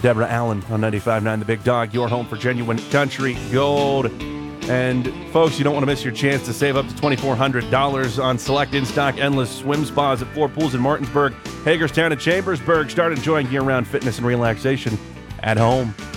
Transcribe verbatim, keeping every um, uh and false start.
Deborah Allen on ninety-five point nine The Big Dog, your home for genuine country gold. And folks, you don't want to miss your chance to save up to twenty-four hundred dollars on select in-stock endless swim spas at Four Pools in Martinsburg, Hagerstown, and Chambersburg. Start enjoying year-round fitness and relaxation at home.